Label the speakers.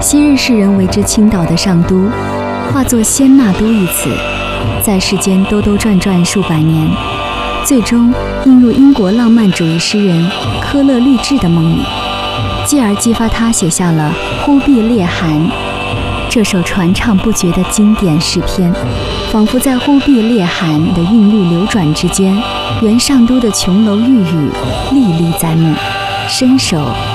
Speaker 1: 昔日世人为之倾倒的上都，化作仙那都一词，在世间兜兜转转数百年，最终映入英国浪漫主义诗人科勒律治的梦里，继而激发他写下了《忽必烈汗》这首传唱不绝的经典诗篇。仿佛在忽必烈汗的韵律流转之间，原上都的琼楼玉宇历历在目，伸手